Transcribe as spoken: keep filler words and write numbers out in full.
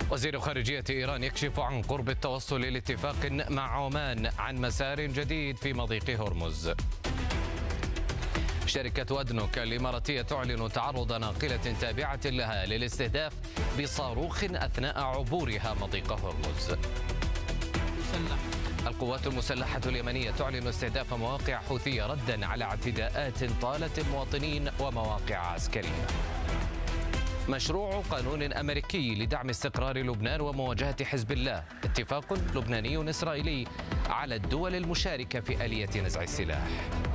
وزير خارجية إيران يكشف عن قرب التوصل لاتفاق مع عمان عن مسار جديد في مضيق هرمز. شركة أدنوك الإماراتية تعلن تعرض ناقلة تابعة لها للاستهداف بصاروخ أثناء عبورها مضيق هرمز. القوات المسلحة اليمنية تعلن استهداف مواقع حوثية ردا على اعتداءات طالت المواطنين ومواقع عسكرية. مشروع قانون أمريكي لدعم استقرار لبنان ومواجهة حزب الله، اتفاق لبناني إسرائيلي على الدول المشاركة في آلية نزع السلاح.